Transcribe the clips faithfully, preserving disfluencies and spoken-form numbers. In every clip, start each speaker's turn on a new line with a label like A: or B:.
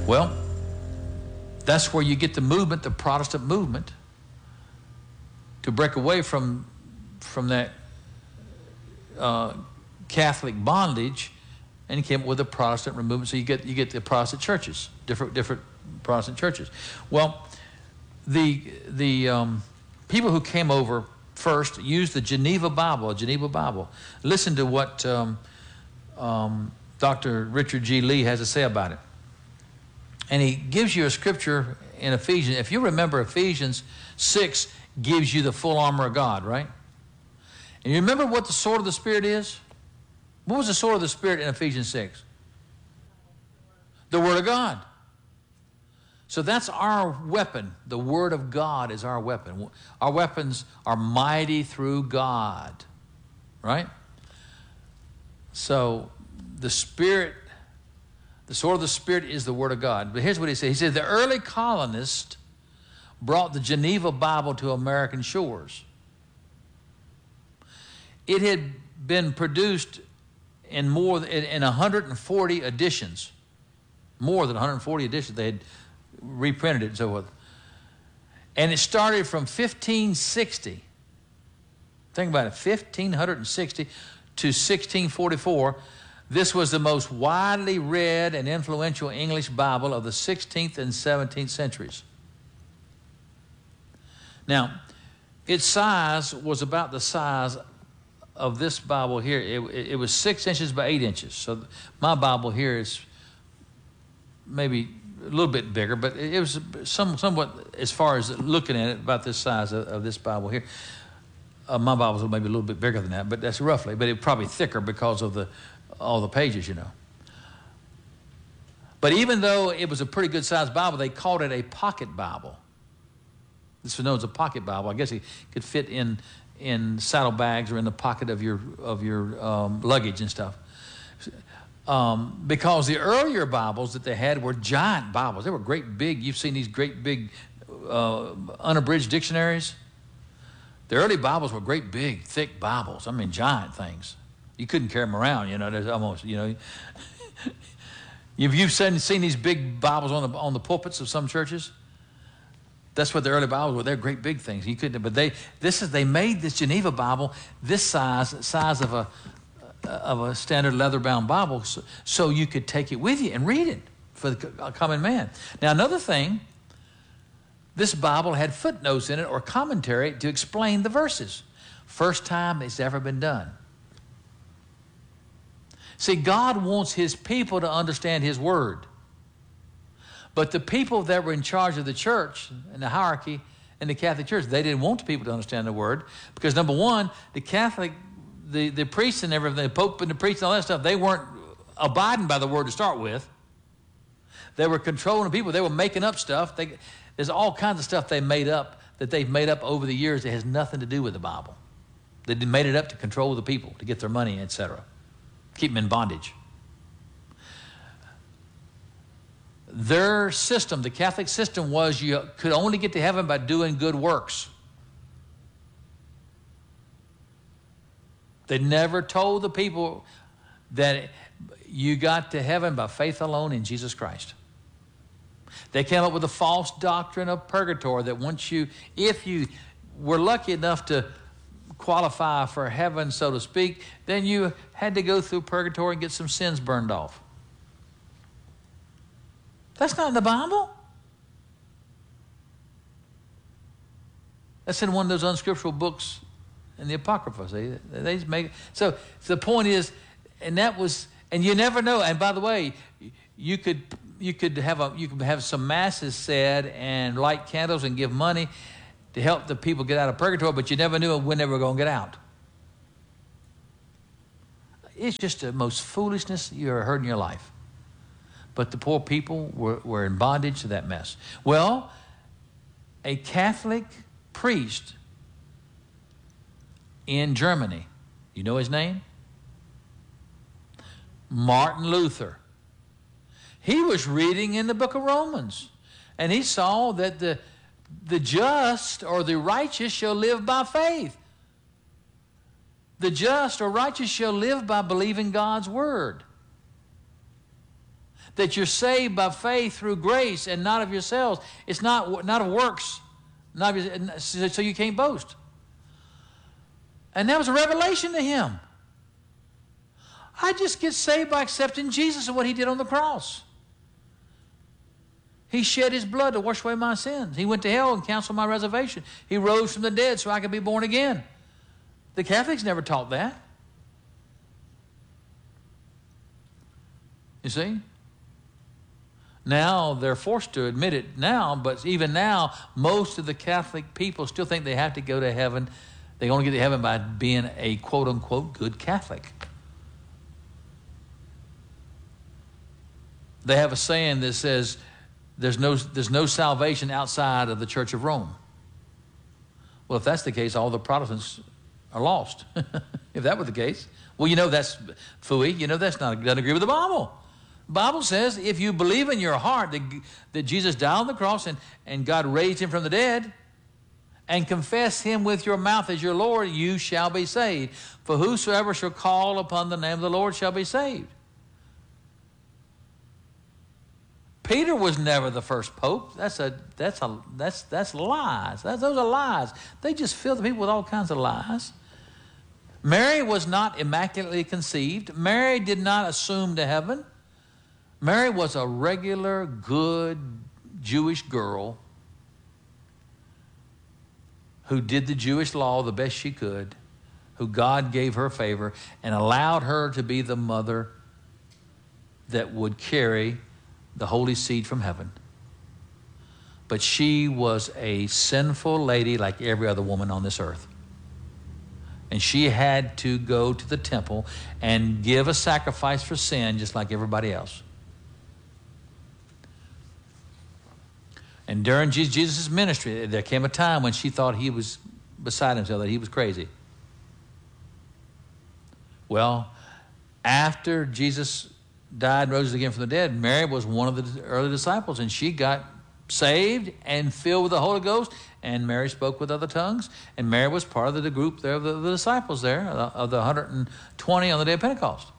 A: Well, that's where you get the movement, the Protestant movement, to break away from, from that uh, Catholic bondage, and he came up with the Protestant movement. So you get you get the Protestant churches, different different Protestant churches. Well, the the um, people who came over first used the Geneva Bible, a Geneva Bible. Listen to what um, um, Doctor Richard G. Lee has to say about it. And he gives you a scripture in Ephesians. If you remember, Ephesians six gives you the full armor of God, right? And you remember what the sword of the Spirit is? What was the sword of the Spirit in Ephesians six? The Word of God. So that's our weapon. The Word of God is our weapon. Our weapons are mighty through God, right? So the Spirit, the sword of the Spirit is the Word of God. But here's what he said. He said the early colonists brought the Geneva Bible to American shores. It had been produced in more in, in one hundred forty editions, more than one hundred forty editions. They had reprinted it and so forth. And it started from fifteen sixty. Think about it, fifteen sixty to sixteen forty-four. This was the most widely read and influential English Bible of the sixteenth and seventeenth centuries. Now, its size was about the size of this Bible here. It, it, it was six inches by eight inches. So my Bible here is maybe a little bit bigger, but it was some, somewhat, as far as looking at it, about this size of, of this Bible here. Uh, my Bible's maybe a little bit bigger than that, but that's roughly. But it's probably thicker because of the all the pages, you know. But even though it was a pretty good sized Bible, they called it a pocket Bible. This was known as a pocket Bible. I guess it could fit in in saddlebags or in the pocket of your of your um, luggage and stuff. Um, because the earlier Bibles that they had were giant Bibles. They were great big. You've seen these great big uh, unabridged dictionaries. The early Bibles were great big, thick Bibles. I mean, giant things. You couldn't carry them around, you know. There's almost, you know. If you've seen, seen these big Bibles on the on the pulpits of some churches, that's what the early Bibles were. They're great big things. You couldn't, but they this is they made this Geneva Bible this size size of a of a standard leather-bound Bible, so, so you could take it with you and read it for the common man. Now, another thing, this Bible had footnotes in it or commentary to explain the verses. First time it's ever been done. See, God wants his people to understand his word. But the people that were in charge of the church and the hierarchy in the Catholic Church, they didn't want the people to understand the word because, number one, the Catholic, the, the priests and everything, the Pope and the priests and all that stuff, they weren't abiding by the word to start with. They were controlling the people. They were making up stuff. They, there's all kinds of stuff they made up that they've made up over the years that has nothing to do with the Bible. They made it up to control the people, to get their money, et cetera. Keep them in bondage. Their system, the Catholic system, was you could only get to heaven by doing good works. They never told the people that you got to heaven by faith alone in Jesus Christ. They came up with a false doctrine of purgatory that once you, if you were lucky enough to qualify for heaven, so to speak, then you had to go through purgatory and get some sins burned off. That's not in the Bible. That's in one of those unscriptural books in the Apocrypha. See, they just make it. So, so the point is, and that was, and you never know. And by the way, you could you could have a you could have some masses said and light candles and give money to help the people get out of purgatory, but you never knew when they were going to get out. It's just the most foolishness you ever heard in your life. But the poor people were, were in bondage to that mess. Well, a Catholic priest in Germany, you know his name? Martin Luther. He was reading in the book of Romans, and he saw that the The just or the righteous shall live by faith. The just or righteous shall live by believing God's word. that you're saved by faith through grace and not of yourselves. It's not, not of works, not of your, so you can't boast. And that was a revelation to him. I just get saved by accepting Jesus and what he did on the cross. He shed his blood to wash away my sins. He went to hell and canceled my reservation. He rose from the dead so I could be born again. The Catholics never taught that. You see? Now they're forced to admit it now, but even now, most of the Catholic people still think they have to go to heaven. They only get to heaven by being a quote-unquote good Catholic. They have a saying that says, there's no, there's no salvation outside of the Church of Rome. Well, if that's the case, all the Protestants are lost. If that were the case. Well, you know that's phooey. You know that's not, doesn't agree with the Bible. The Bible says if you believe in your heart that, that Jesus died on the cross and, and God raised him from the dead, and confess him with your mouth as your Lord, you shall be saved. For whosoever shall call upon the name of the Lord shall be saved. Peter was never the first pope. That's a that's a that's that's lies. That's, those are lies. They just fill the people with all kinds of lies. Mary was not immaculately conceived. Mary did not assume to heaven. Mary was a regular, good Jewish girl who did the Jewish law the best she could, who God gave her favor and allowed her to be the mother that would carry the holy seed from heaven. But she was a sinful lady like every other woman on this earth. And she had to go to the temple and give a sacrifice for sin just like everybody else. And during Jesus' ministry, there came a time when she thought he was beside himself, that he was crazy. Well, after Jesus died and rose again from the dead, Mary was one of the early disciples, and she got saved and filled with the Holy Ghost, and Mary spoke with other tongues, and Mary was part of the group there of the, the disciples there, of the one hundred twenty on the day of Pentecost.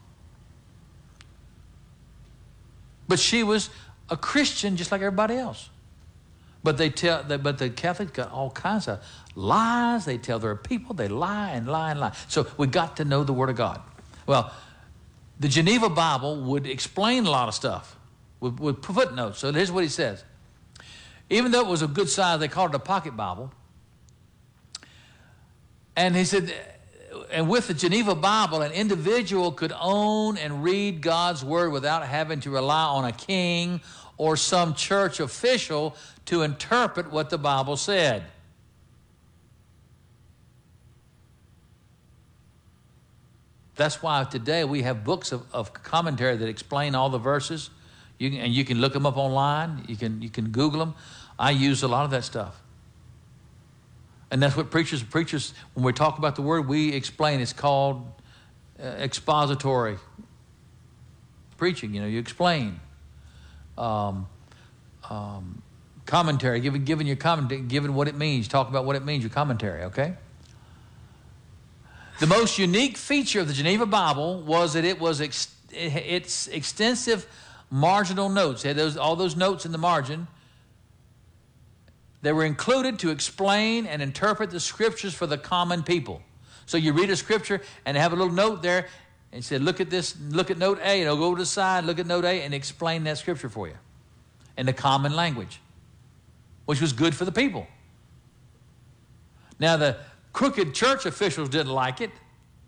A: But she was a Christian just like everybody else. But they tell, but the Catholics got all kinds of lies. They tell their people, they lie and lie and lie. So we got to know the Word of God. Well, the Geneva Bible would explain a lot of stuff with, with footnotes. So here's what he says. Even though it was a good size, they called it a pocket Bible. And he said, and with the Geneva Bible, an individual could own and read God's Word without having to rely on a king or some church official to interpret what the Bible said. That's why today we have books of, of commentary that explain all the verses. You can, and you can look them up online. You can, you can Google them. I use a lot of that stuff. And that's what preachers, preachers, when we talk about the Word, we explain. It's called uh, expository preaching. You know, you explain. Um, um, commentary, giving, giving your commentary, giving what it means. Talk about what it means, your commentary, okay? The most unique feature of the Geneva Bible was that it was ex its extensive marginal notes. It had those, all those notes in the margin. They were included to explain and interpret the scriptures for the common people. So you read a scripture and have a little note there and said, look at this, look at note A, and it'll go to the side, look at note A, and explain that scripture for you in the common language, which was good for the people. Now, the crooked church officials didn't like it.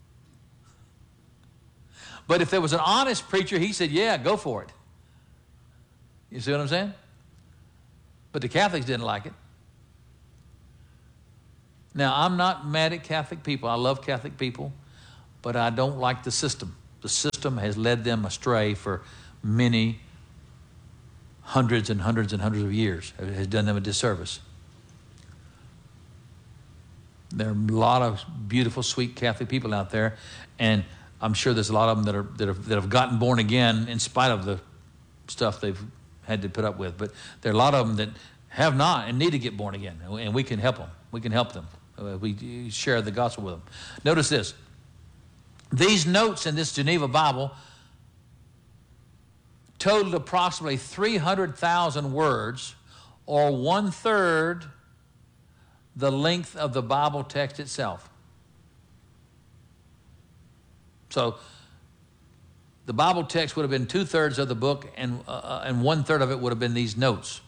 A: But if there was an honest preacher, he said, yeah, go for it. You see what I'm saying? But the Catholics didn't like it. Now, I'm not mad at Catholic people. I love Catholic people, but I don't like the system. The system has led them astray for many hundreds and hundreds and hundreds of years. It has done them a disservice. There are a lot of beautiful, sweet Catholic people out there, and I'm sure there's a lot of them that are that have, that have gotten born again in spite of the stuff they've had to put up with. But there are a lot of them that have not and need to get born again, and we can help them. We can help them. We share the gospel with them. Notice this. These notes in this Geneva Bible totaled approximately three hundred thousand words, or one-third the length of the Bible text itself. So the Bible text would have been two-thirds of the book, and, uh, and one-third of it would have been these notes.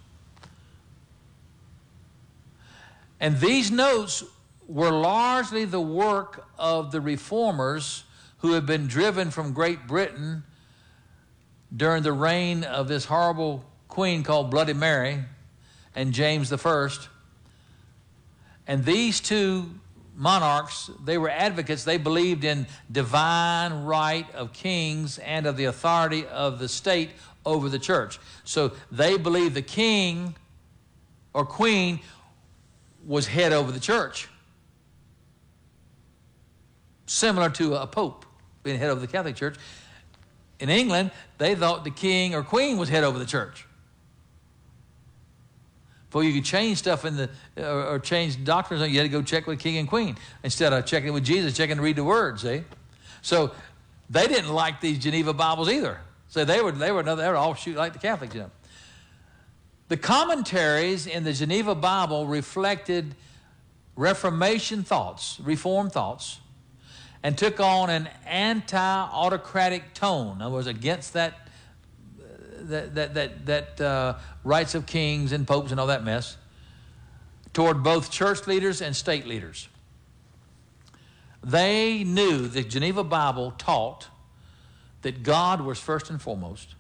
A: And these notes were largely the work of the reformers who had been driven from Great Britain during the reign of this horrible queen called Bloody Mary and James the First. And these two monarchs, they were advocates. They believed in divine right of kings and of the authority of the state over the church. So they believed the king or queen was head over the church, similar to a pope being head over the Catholic Church. In England, they thought the king or queen was head over the church. Before you could change stuff in the, or, or change doctrines, you had to go check with king and queen. Instead of checking with Jesus, checking to read the word, see? So they didn't like these Geneva Bibles either. So they were, they were another, they were offshoot like the Catholics, you know. The commentaries in the Geneva Bible reflected Reformation thoughts, Reform thoughts, and took on an anti-autocratic tone. In other words, against that that that that, that uh, rights of kings and popes and all that mess, toward both church leaders and state leaders. They knew the Geneva Bible taught that God was first and foremost,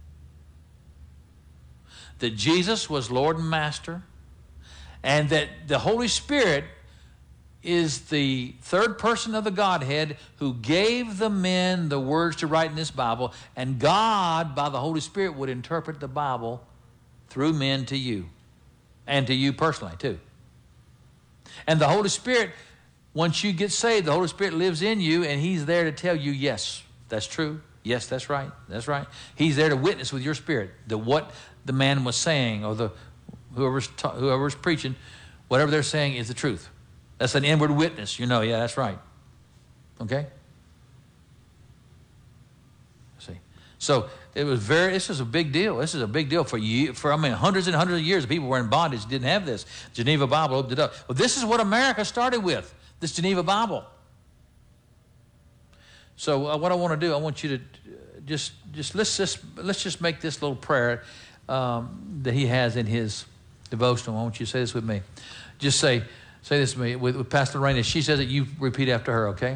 A: that Jesus was Lord and Master, and that the Holy Spirit is the third person of the Godhead who gave the men the words to write in this Bible, and God, by the Holy Spirit, would interpret the Bible through men to you, and to you personally, too. And the Holy Spirit, once you get saved, the Holy Spirit lives in you, and He's there to tell you, yes, that's true. Yes, that's right. That's right. He's there to witness with your spirit that what the man was saying, or the whoever's, ta- whoever's preaching, whatever they're saying is the truth. That's an inward witness. You know, yeah, that's right. Okay? See? So it was very, this is a big deal. This is a big deal for you. For, I mean, hundreds and hundreds of years, people were in bondage, didn't have this. Geneva Bible opened it up. Well, this is what America started with, this Geneva Bible. So uh, what I want to do, I want you to just, just let's just, let's just make this little prayer um, that he has in his devotional. I want you to say this with me. Just say, Say this to me with, with Pastor Raina. She says it, you repeat after her, okay?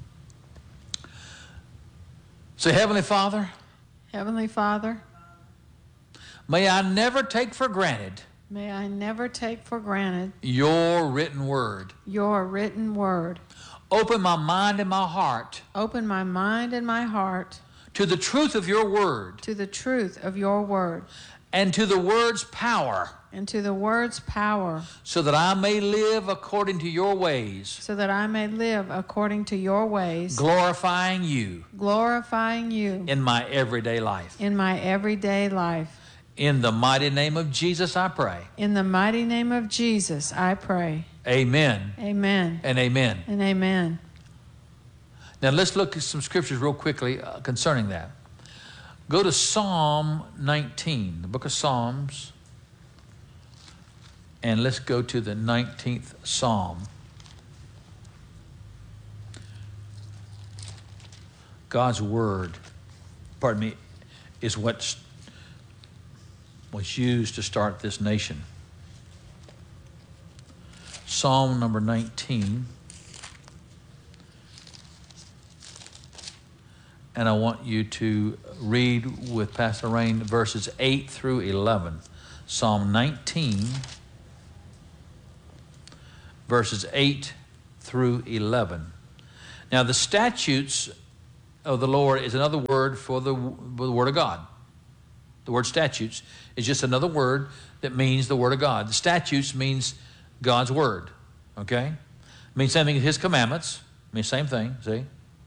A: Say, Heavenly Father.
B: Heavenly Father.
A: May I never take for granted.
B: May I never take for granted.
A: Your written word.
B: Your written word.
A: Open my mind and my heart.
B: Open my mind and my heart.
A: To the truth of your word.
B: To the truth of your word.
A: And to the word's power.
B: And to the word's power.
A: So that I may live according to your ways.
B: So that I may live according to your ways.
A: Glorifying you.
B: Glorifying you.
A: In my everyday life.
B: In my everyday life.
A: In the mighty name of Jesus, I pray.
B: In the mighty name of Jesus, I pray.
A: Amen.
B: Amen.
A: And amen.
B: And amen.
A: Now let's look at some scriptures real quickly uh, concerning that. Go to Psalm nineteen, the book of Psalms. And let's go to the nineteenth Psalm. God's word, pardon me, is what was used to start this nation. Psalm number nineteen. And I want you to read with Pastor Rain verses eight through eleven. Psalm nineteen, verses eight through eleven. Now, the statutes of the Lord is another word for the, for the Word of God. The word statutes is just another word that means the Word of God. The statutes means God's Word, okay? It means same thing as His commandments. It means same thing, see?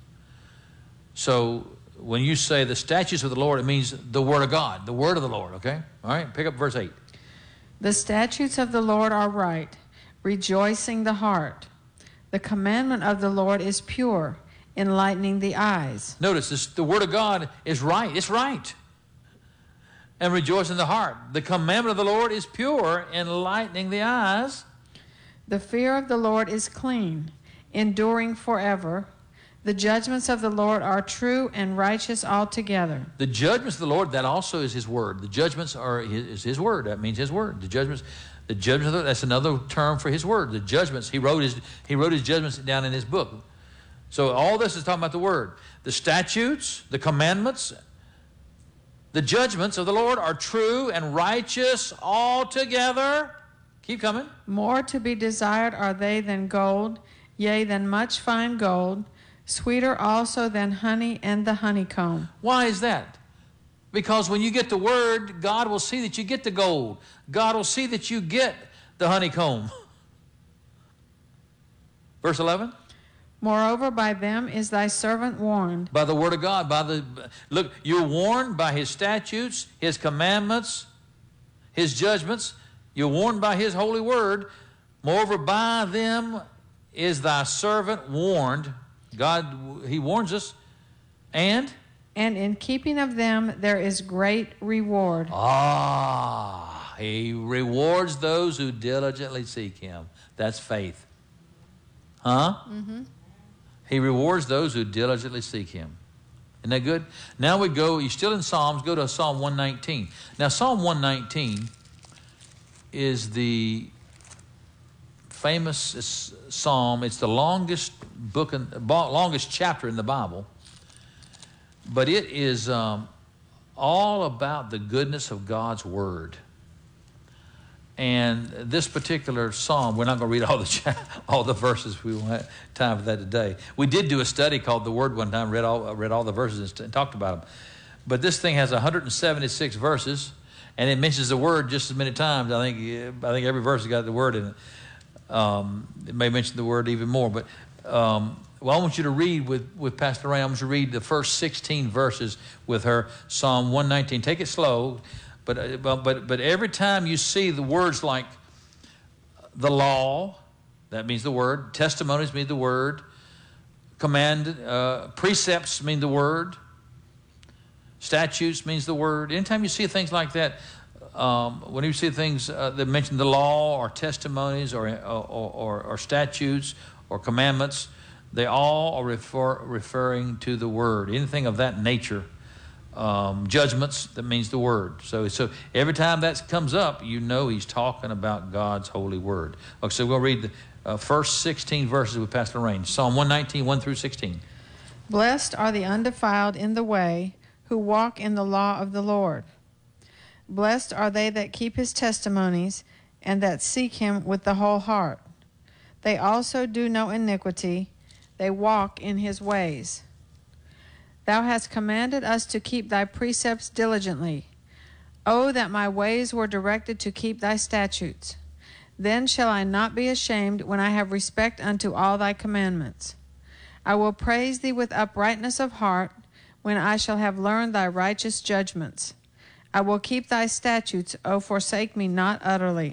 A: So when you say the statutes of the Lord, it means the Word of God, the Word of the Lord, okay? All right, pick up verse eight.
B: The statutes of the Lord are right, rejoicing the heart. The commandment of the Lord is pure, enlightening the eyes.
A: Notice this, the Word of God is right. It's right. and rejoice in the heart. The commandment of the Lord is pure, enlightening the eyes.
B: The fear of the Lord is clean, enduring forever. The judgments of the Lord are true and righteous altogether.
A: The judgments of the Lord, that also is his word. The judgments are his, is his word. That means his word. The judgments, the judgments of the, that's another term for his word. The judgments, he wrote his he wrote his judgments down in his book. So all this is talking about the word. The statutes, the commandments, the judgments of the Lord are true and righteous altogether. Keep coming.
B: More to be desired are they than gold, yea, than much fine gold, sweeter also than honey and the honeycomb.
A: Why is that? Because when you get the word, God will see that you get the gold. God will see that you get the honeycomb. Verse eleven.
B: Moreover, by them is thy servant warned.
A: By the word of God. By the look, you're warned by his statutes, his commandments, his judgments. You're warned by his holy word. Moreover, by them is thy servant warned. God, he warns us. And?
B: And in keeping of them there is great reward.
A: Ah, he rewards those who diligently seek him. That's faith. Huh? Mm-hmm. He rewards those who diligently seek him. Isn't that good? Now we go, you're still in Psalms, go to Psalm one nineteen. Now Psalm one nineteen is the famous psalm. It's the longest book, in, longest chapter in the Bible. But it is um, all about the goodness of God's word. And this particular psalm, we're not going to read all the all the verses. We won't have time for that today. We did do a study called The Word one time, read all read all the verses and talked about them. But this thing has one hundred seventy-six verses, and it mentions the word just as many times. I think I think every verse has got the word in it. Um, it may mention the word even more. But um, well, I want you to read with, with Pastor Ray. I want you to read the first sixteen verses with her, Psalm one nineteen. Take it slow. But, but, but every time you see the words like the law, that means the word. Testimonies mean the word. Command, uh, precepts mean the word. Statutes means the word. Anytime you see things like that, um, when you see things uh, that mention the law or testimonies or, or, or, or statutes or commandments, they all are refer, referring to the word. Anything of that nature. Um, judgments, that means the word. So, so every time that comes up, you know he's talking about God's holy word. Okay, so we'll read the uh, first sixteen verses with Pastor Rain. Psalm one nineteen, one through sixteen.
B: Blessed are the undefiled in the way, who walk in the law of the Lord. Blessed are they that keep his testimonies, and that seek him with the whole heart. They also do no iniquity, they walk in his ways. Thou hast commanded us to keep thy precepts diligently. Oh, that my ways were directed to keep thy statutes. Then shall I not be ashamed when I have respect unto all thy commandments. I will praise thee with uprightness of heart, when I shall have learned thy righteous judgments. I will keep thy statutes, O forsake me not utterly.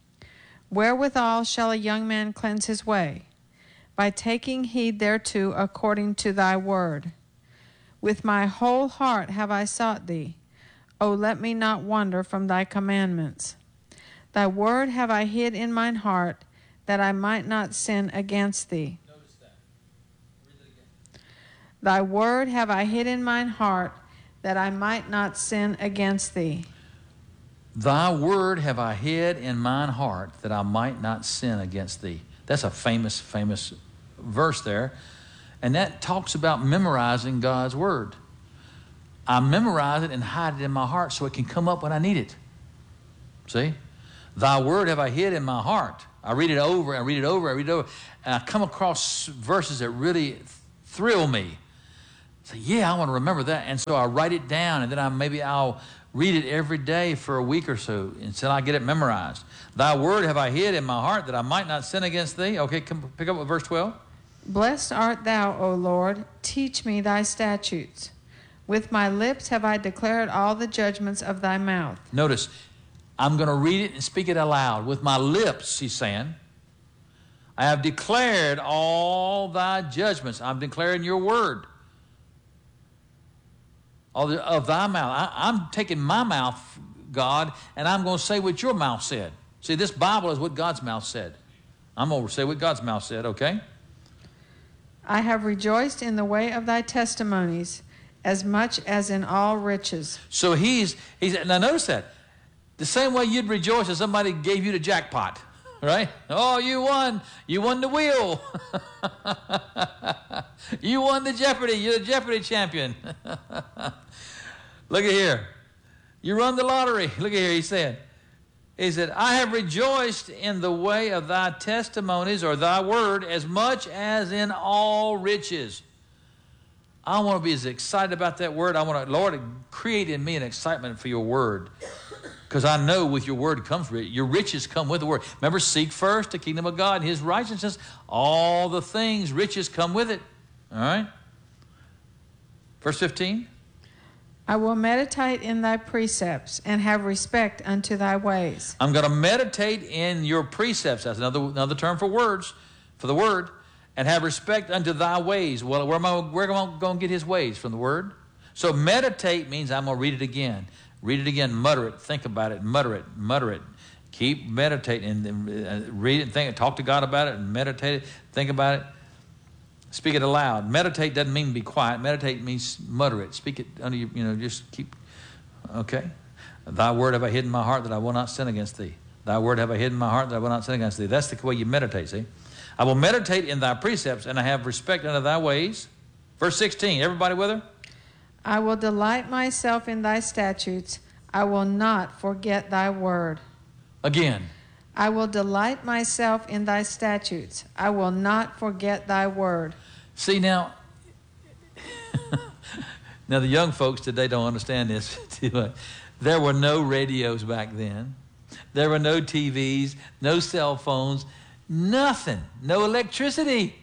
B: Wherewithal shall a young man cleanse his way? By taking heed thereto according to thy word. With my whole heart have I sought thee. O let me not wander from thy commandments. Thy word have I hid in mine heart, that I might not sin against thee.
A: Notice that. Read it again.
B: Thy word have I hid in mine heart, that I might not sin against thee.
A: Thy word have I hid in mine heart, that I might not sin against thee. That's a famous, famous verse there. And that talks about memorizing God's word. I memorize it and hide it in my heart so it can come up when I need it. See? Thy word have I hid in my heart. I read it over, I read it over, I read it over. And I come across verses that really thrill me. Say, yeah, I want to remember that. And so I write it down, and then I maybe I'll read it every day for a week or so until I get it memorized. Thy word have I hid in my heart, that I might not sin against thee. Okay, come pick up with verse twelve.
B: Blessed art thou, O Lord, teach me thy statutes. With my lips have I declared all the judgments of thy mouth.
A: Notice, I'm going to read it and speak it aloud. With my lips, he's saying, I have declared all thy judgments. I'm declaring your word. of, the, of thy mouth. I, I'm taking my mouth, God, and I'm going to say what your mouth said. See, this Bible is what God's mouth said. I'm going to say what God's mouth said, okay?
B: I have rejoiced in the way of thy testimonies as much as in all riches.
A: So he's, he's now notice that. The same way you'd rejoice if somebody gave you the jackpot, right? Oh, you won. You won the wheel. You won the Jeopardy. You're the Jeopardy champion. Look at here. You run the lottery. Look at here. He said, he said, I have rejoiced in the way of thy testimonies or thy word as much as in all riches. I want to be as excited about that word. I want to, Lord, create in me an excitement for your word. Because I know with your word comes, your riches come with the word. Remember, seek first the kingdom of God and his righteousness. All the things, riches come with it. All right? Verse fifteen.
B: I will meditate in thy precepts and have respect unto thy ways.
A: I'm going to meditate in your precepts. That's another, another term for words, for the word. And have respect unto thy ways. Well, where am I, where am I going to get his ways? From the word. So meditate means I'm going to read it again. Read it again, mutter it, think about it, mutter it, mutter it. Keep meditating and read it and think, talk to God about it and meditate it, think about it. Speak it aloud. Meditate doesn't mean be quiet. Meditate means mutter it. Speak it under you, you know, just keep, okay. Thy word have I hidden in my heart that I will not sin against thee. Thy word have I hidden in my heart that I will not sin against thee. That's the way you meditate, see. I will meditate in thy precepts and I have respect unto thy ways. Verse sixteen, everybody with her?
B: I will delight myself in thy statutes. I will not forget thy word.
A: Again.
B: I will delight myself in thy statutes. I will not forget thy word.
A: See now, now the young folks today don't understand this too much. There were no radios back then. There were no T Vs, no cell phones, nothing, no electricity.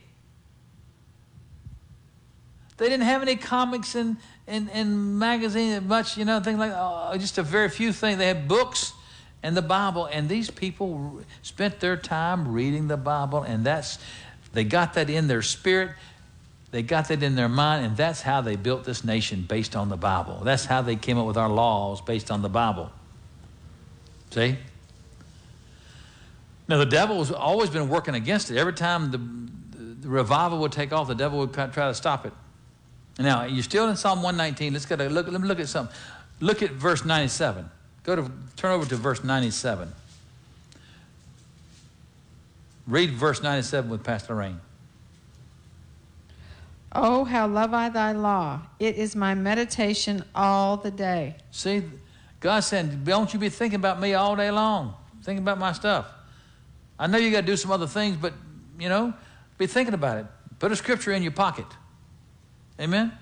A: They didn't have any comics and, and, and magazines, much, you know, things like oh, just a very few things. They had books and the Bible, and these people spent their time reading the Bible, and that's, they got that in their spirit, they got that in their mind, and that's how they built this nation based on the Bible. That's how they came up with our laws based on the Bible. See? Now, the devil has always been working against it. Every time the, the revival would take off, the devil would try to stop it. Now, you're still in Psalm one nineteen. Let's get a look. Let me look at something. Look at verse ninety-seven. Go to, turn over to verse ninety-seven. Read verse ninety-seven with Pastor Lorraine.
B: Oh, how love I thy law. It is my meditation all the day.
A: See, God said, don't you be thinking about me all day long. Thinking about my stuff. I know you got to do some other things, but, you know, be thinking about it. Put a scripture in your pocket. Amen?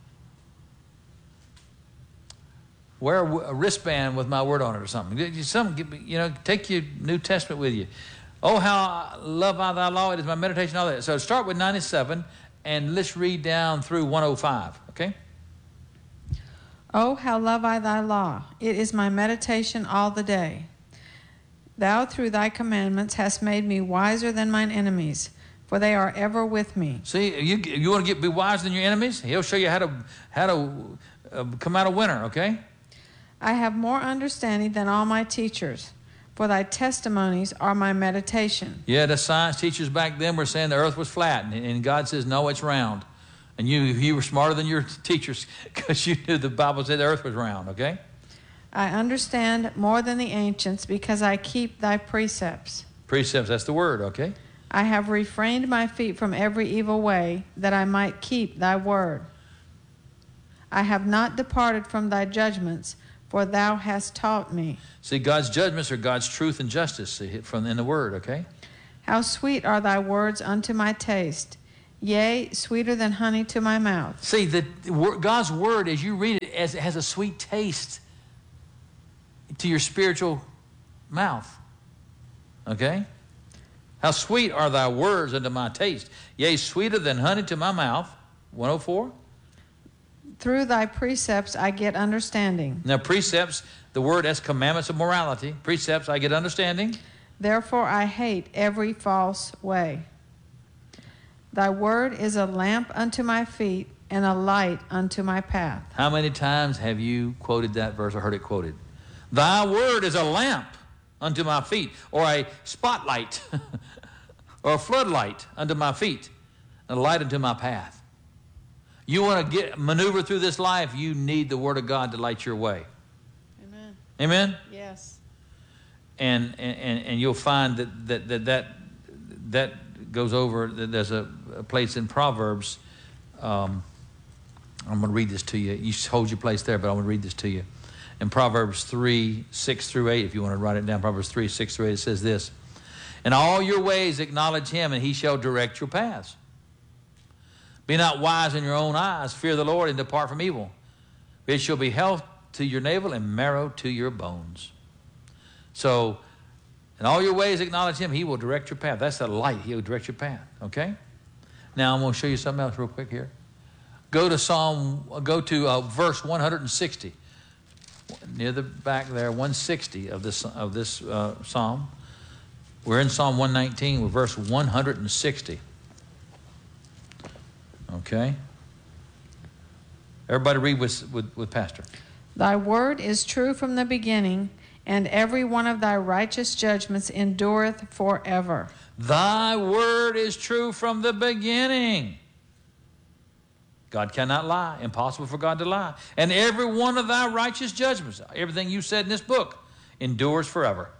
A: Wear a wristband with my word on it or something. Something, you know, take your New Testament with you. Oh, how love I thy law. It is my meditation, all that. So start with ninety-seven, and let's read down through one oh five, okay?
B: Oh, how love I thy law. It is my meditation all the day. Thou through thy commandments hast made me wiser than mine enemies, for they are ever with me.
A: See, you, you want to get be wiser than your enemies? He'll show you how to, how to uh, come out a winner, okay?
B: I have more understanding than all my teachers, for thy testimonies are my meditation.
A: Yeah, the science teachers back then were saying the earth was flat, and, and God says, no, it's round. And you, you were smarter than your teachers because you knew the Bible said the earth was round, okay?
B: I understand more than the ancients because I keep thy precepts.
A: Precepts, that's the word, okay?
B: I have refrained my feet from every evil way, that I might keep thy word. I have not departed from thy judgments, for thou hast taught me.
A: See, God's judgments are God's truth and justice see, from in the word, okay?
B: How sweet are thy words unto my taste, yea, sweeter than honey to my mouth.
A: See, the, God's word, as you read it, as it has a sweet taste to your spiritual mouth, okay? How sweet are thy words unto my taste, yea, sweeter than honey to my mouth. one oh four.
B: Through thy precepts I get understanding.
A: Now, precepts, the word as commandments of morality. Precepts, I get understanding.
B: Therefore I hate every false way. Thy word is a lamp unto my feet and a light unto my path.
A: How many times have you quoted that verse or heard it quoted? Thy word is a lamp unto my feet, or a spotlight, or a floodlight unto my feet, and a light unto my path. You want to get maneuver through this life, you need the Word of God to light your way.
B: Amen.
A: Amen?
B: Yes.
A: And and, and you'll find that that that, that, that goes over, there's a, a place in Proverbs. Um, I'm going to read this to you. You hold your place there, but I'm going to read this to you. In Proverbs three, six through eight, if you want to write it down, Proverbs three, six through eight, it says this. In all your ways acknowledge him, and he shall direct your paths. Be not wise in your own eyes. Fear the Lord and depart from evil. It shall be health to your navel and marrow to your bones. So, in all your ways acknowledge him. He will direct your path. That's the light. He will direct your path. Okay? Now, I'm going to show you something else real quick here. Go to Psalm, go to uh, verse one sixty. Near the back there, one sixty of this, of this uh, psalm. We're in Psalm one nineteen, with verse one sixty. Okay? Everybody read with, with, with Pastor.
B: Thy word is true from the beginning, and every one of thy righteous judgments endureth forever.
A: Thy word is true from the beginning. God cannot lie. Impossible for God to lie. And every one of thy righteous judgments, everything you said in this book, endures forever.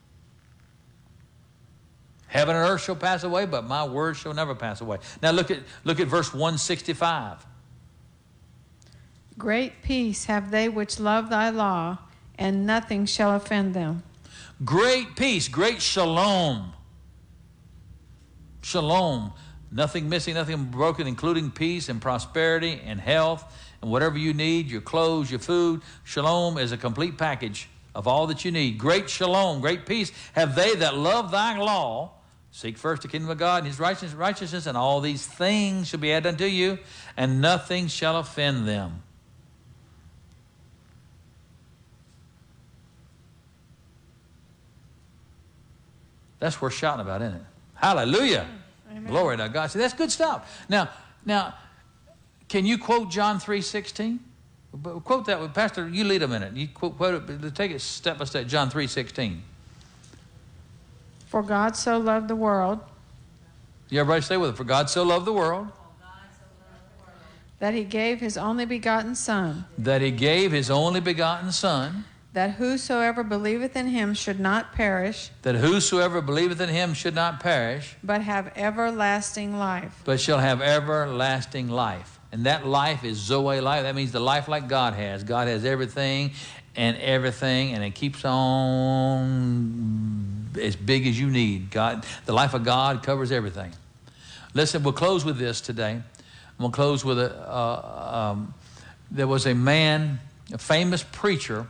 A: Heaven and earth shall pass away, but my word shall never pass away. Now look at, look at verse one sixty-five.
B: Great peace have they which love thy law, and nothing shall offend them.
A: Great peace, great shalom. Shalom. Nothing missing, nothing broken, including peace and prosperity and health and whatever you need, your clothes, your food. Shalom is a complete package of all that you need. Great shalom, great peace have they that love thy law. Seek first the kingdom of God and his righteousness, righteousness, and all these things shall be added unto you, and nothing shall offend them. That's worth shouting about, isn't it? Hallelujah. Amen. Glory to God. See, that's good stuff. Now, now, can you quote John three sixteen? Quote that with Pastor. You lead a minute. You quote, quote it. Take it step by step. John three sixteen.
B: For God so loved the world.
A: You everybody say with it. For God so loved the world.
B: That he gave his only begotten Son.
A: That he gave his only begotten Son.
B: That whosoever believeth in him should not perish.
A: That whosoever believeth in him should not perish.
B: But have everlasting life.
A: But shall have everlasting life. And that life is Zoe life. That means the life like God has. God has everything and everything, and it keeps on as big as you need. God, the life of God covers everything. Listen, we'll close with this today. We'll close with a, uh, um, there was a man, a famous preacher,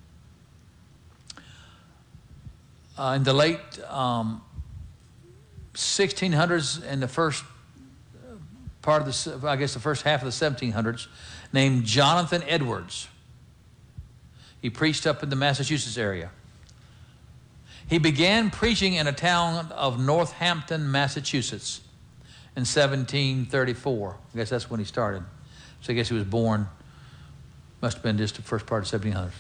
A: uh, in the late um, sixteen hundreds and the first part of the, I guess the first half of the seventeen hundreds, named Jonathan Edwards. He preached up in the Massachusetts area. He began preaching in a town of Northampton, Massachusetts in seventeen thirty-four. I guess that's when he started. So I guess he was born, must have been just the first part of seventeen hundreds.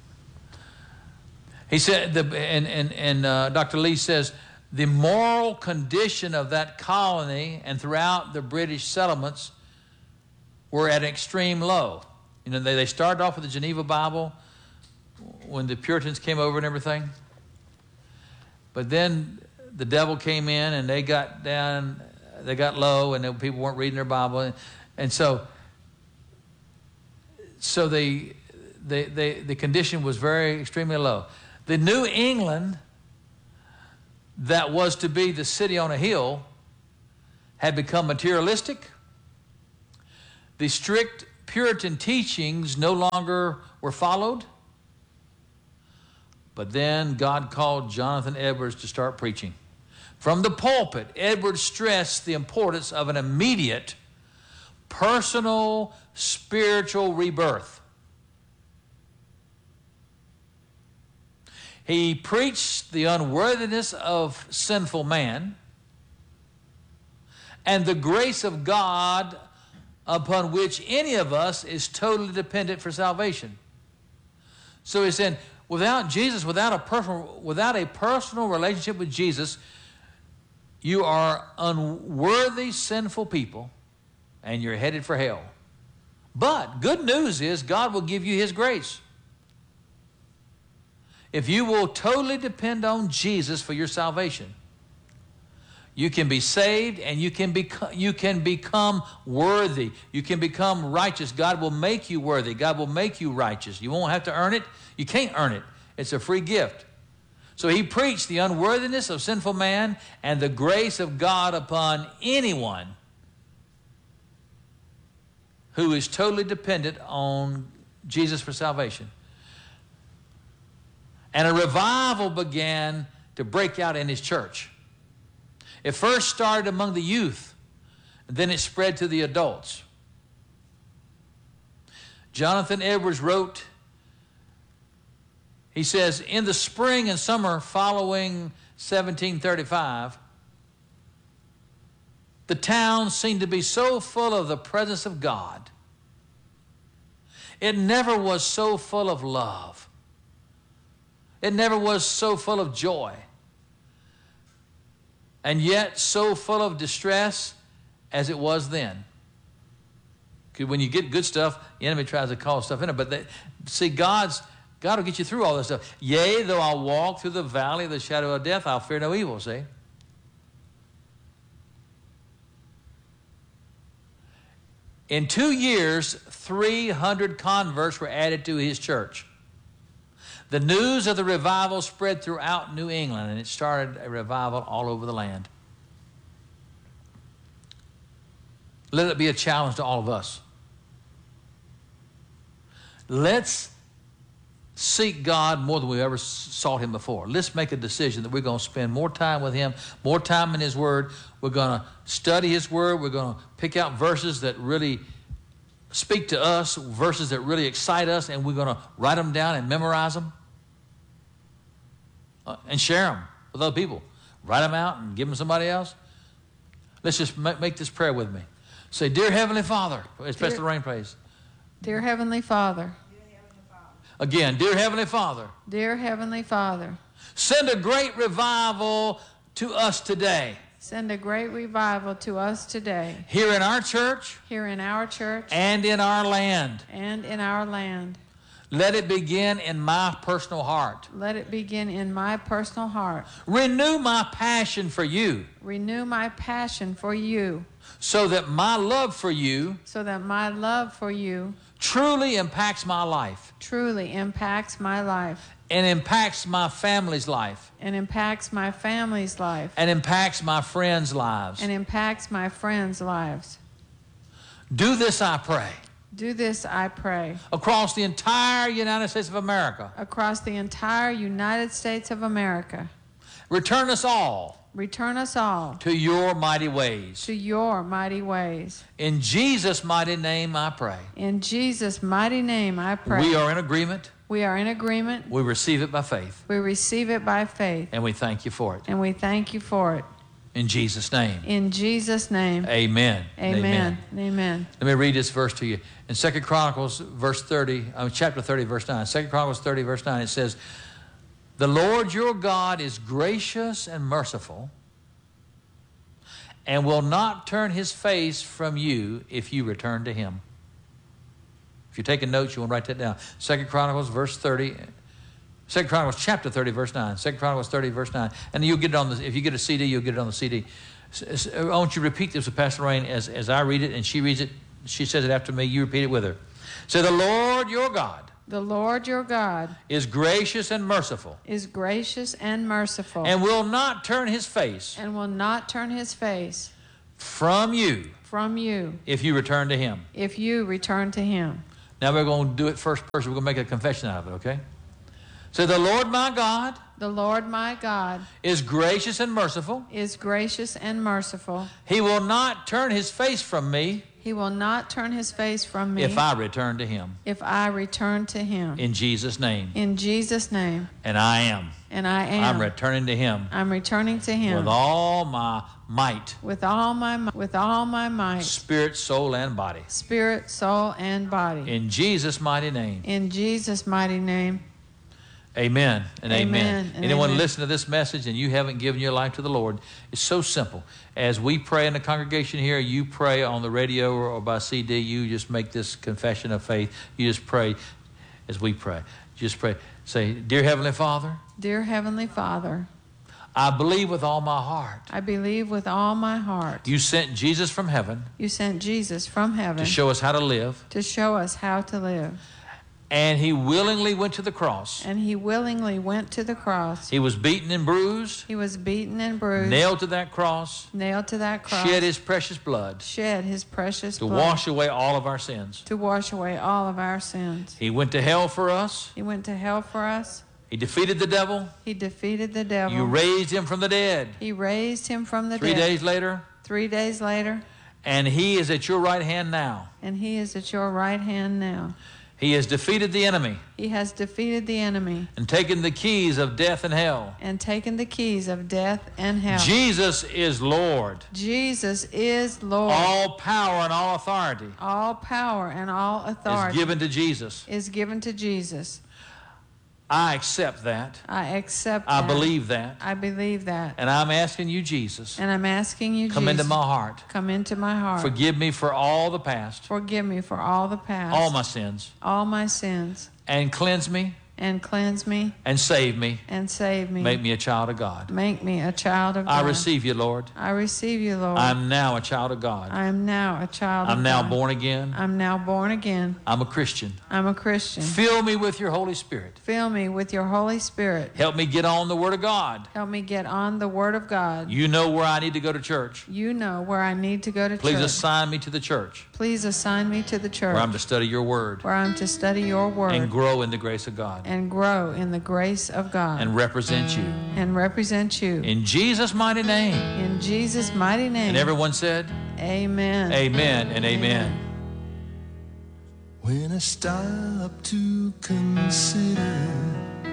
A: He said, the, and, and, and uh, Doctor Lee says, the moral condition of that colony and throughout the British settlements were at an extreme low. You know, they, they started off with the Geneva Bible when the Puritans came over and everything. But then the devil came in and they got down, they got low, and people weren't reading their Bible. And so, so the, the, the, the condition was very extremely low. The New England that was to be the city on a hill had become materialistic. The strict Puritan teachings no longer were followed. But then God called Jonathan Edwards to start preaching. From the pulpit, Edwards stressed the importance of an immediate, personal, spiritual rebirth. He preached the unworthiness of sinful man and the grace of God upon which any of us is totally dependent for salvation. So he's saying, without Jesus, without a personal, without a personal relationship with Jesus, you are unworthy, sinful people, and you're headed for hell. But good news is God will give you His grace. If you will totally depend on Jesus for your salvation, you can be saved and you can become, you can become worthy. You can become righteous. God will make you worthy. God will make you righteous. You won't have to earn it. You can't earn it. It's a free gift. So he preached the unworthiness of sinful man and the grace of God upon anyone who is totally dependent on Jesus for salvation. And a revival began to break out in his church. It first started among the youth, and then it spread to the adults. Jonathan Edwards wrote, he says, in the spring and summer following seventeen thirty-five, the town seemed to be so full of the presence of God. It never was so full of love. It never was so full of joy. And yet so full of distress as it was then. Because when you get good stuff, the enemy tries to cause stuff in it. But they, see, God's, God will get you through all this stuff. Yea, though I walk through the valley of the shadow of death, I'll fear no evil, see? In two years, three hundred converts were added to his church. The news of the revival spread throughout New England, and it started a revival all over the land. Let it be a challenge to all of us. Let's seek God more than we've ever sought him before. Let's make a decision that we're going to spend more time with him, more time in his word. We're going to study his word. We're going to pick out verses that really speak to us, verses that really excite us, and we're going to write them down and memorize them. And share them with other people. Write them out and give them to somebody else. Let's just make this prayer with me. Say, Dear Heavenly Father. As Pastor Lorraine prays.
B: Dear Heavenly Father.
A: Again, Dear Heavenly Father.
B: Dear Heavenly Father.
A: Send a great revival to us today.
B: Send a great revival to us today.
A: Here in our church.
B: Here in our church.
A: And in our land.
B: And in our land.
A: Let it begin in my personal heart.
B: Let it begin in my personal heart.
A: Renew my passion for you.
B: Renew my passion for you.
A: So that my love for you.
B: So that my love for you.
A: Truly impacts my life.
B: Truly impacts my life.
A: And impacts my family's life.
B: And impacts my family's life.
A: And impacts my friends' lives.
B: And impacts my friends' lives.
A: Do this, I pray.
B: Do this, I pray.
A: Across the entire United States of America.
B: Across the entire United States of America.
A: Return us all.
B: Return us all.
A: To your mighty ways.
B: To your mighty ways.
A: In Jesus' mighty name I pray.
B: In Jesus' mighty name I pray.
A: We are in agreement.
B: We are in agreement.
A: We receive it by faith.
B: We receive it by faith.
A: And we thank you for it.
B: And we thank you for it.
A: In Jesus' name.
B: In Jesus' name.
A: Amen.
B: Amen. Amen. Amen.
A: Let me read this verse to you. In Second Chronicles, verse thirty, uh, chapter thirty, verse nine. Second Chronicles thirty, verse nine, it says, The Lord your God is gracious and merciful, and will not turn his face from you if you return to him. If you're taking notes, you want to write that down. Second Chronicles, verse thirty. Second Chronicles, chapter thirty, verse nine. Second Chronicles thirty, verse nine. And you'll get it on the, if you get a C D, you'll get it on the C D. I want you to repeat this with Pastor Lorraine as, as I read it, and she reads it. She says it after me. You repeat it with her. Say, the Lord your God.
B: The Lord your God
A: is gracious and merciful.
B: Is gracious and merciful.
A: And will not turn his face.
B: And will not turn his face.
A: From you.
B: From you.
A: If you return to him.
B: If you return to him.
A: Now we're going to do it first person. We're going to make a confession out of it, okay? So the Lord my God.
B: The Lord my God.
A: Is gracious and merciful.
B: Is gracious and merciful.
A: He will not turn his face from me.
B: He will not turn his face from me
A: if I return to him.
B: if I return to him.
A: In Jesus' name.
B: In Jesus' name.
A: And I am.
B: And I am.
A: I'm returning to him.
B: I'm returning to him.
A: With all my might.
B: With all my with all my might.
A: Spirit, soul, and body.
B: Spirit, soul, and body.
A: In Jesus' mighty name.
B: In Jesus' mighty name.
A: Amen and amen.
B: Amen and
A: Anyone
B: amen.
A: listen to this message and you haven't given your life to the Lord, it's so simple. As we pray in the congregation here, you pray on the radio or, or by C D, you just make this confession of faith. You just pray as we pray. Just pray. Say, Dear Heavenly Father.
B: Dear Heavenly Father.
A: I believe with all my heart.
B: I believe with all my heart.
A: You sent Jesus from heaven.
B: You sent Jesus from heaven.
A: To show us how to live.
B: To show us how to live.
A: And he willingly went to the cross.
B: And he willingly went to the cross.
A: He was beaten and bruised.
B: He was beaten and bruised.
A: Nailed to that cross.
B: Nailed to that cross.
A: Shed his precious blood.
B: Shed his precious
A: to
B: blood.
A: To wash away all of our sins.
B: To wash away all of our sins.
A: He went to hell for us.
B: He went to hell for us.
A: He defeated the devil.
B: He defeated the devil.
A: You raised him from the dead.
B: He raised him from the
A: Three
B: dead.
A: Three days later.
B: Three days later.
A: And he is at your right hand now.
B: And he is at your right hand now.
A: He has defeated the enemy.
B: He has defeated the enemy.
A: And taken the keys of death and hell.
B: And taken the keys of death and hell.
A: Jesus is Lord.
B: Jesus is Lord.
A: All power and all authority.
B: All power and all authority.
A: Is given to Jesus.
B: Is given to Jesus.
A: I accept that.
B: I accept
A: I
B: that.
A: believe that.
B: I believe that.
A: And I'm asking you, Jesus.
B: And I'm asking you,
A: come
B: Jesus.
A: into my heart.
B: Come into my heart.
A: Forgive me for all the past.
B: Forgive me for all the past.
A: All my sins.
B: All my sins.
A: And cleanse me.
B: And cleanse me.
A: And save me.
B: And save me.
A: Make me a child of God.
B: Make me a child of God.
A: I receive you, Lord.
B: I receive you, Lord.
A: I'm now a child of God.
B: I am now a child
A: I'm
B: of
A: now
B: God.
A: born again.
B: I'm now born again.
A: I'm a Christian.
B: I'm a Christian.
A: Fill me with your Holy Spirit.
B: Fill me with your Holy Spirit.
A: Help me get on the Word of God.
B: Help me get on the Word of God.
A: You know where I need to go to church.
B: You know where I need to go to
A: Please
B: church.
A: Please assign me to the church.
B: Please assign me to the church.
A: Where I'm to study your Word.
B: Where I'm to study your Word.
A: And grow in the grace of God.
B: And grow in the grace of God.
A: And represent you.
B: And represent you.
A: In Jesus' mighty name.
B: In Jesus' mighty name.
A: And everyone said,
B: Amen.
A: Amen and amen. amen.
C: When I stop to consider